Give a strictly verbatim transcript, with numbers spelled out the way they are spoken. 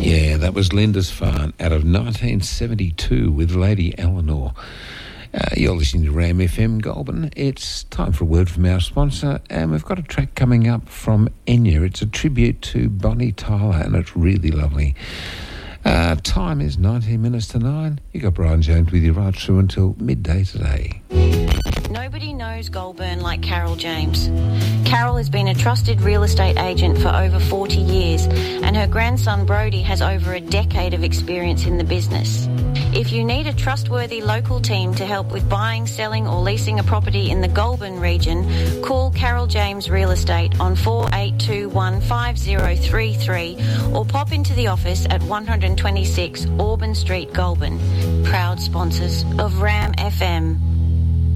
Yeah, that was Lindisfarne out of nineteen seventy-two with Lady Eleanor. Uh, you're listening to Ram F M Goulburn. It's time for a word from our sponsor, and we've got a track coming up from Enya. It's a tribute to Bonnie Tyler, and it's really lovely. Uh, time is nineteen minutes to nine. You got Brian Jones with you right through until midday today. Nobody knows Goulburn like Carol James. Carol has been a trusted real estate agent for over forty years, and her grandson Brody has over a decade of experience in the business. If you need a trustworthy local team to help with buying, selling or leasing a property in the Goulburn region, call Carol James Real Estate on four eight two one, five zero three three or pop into the office at one twenty-six Auburn Street, Goulburn. Proud sponsors of Ram F M.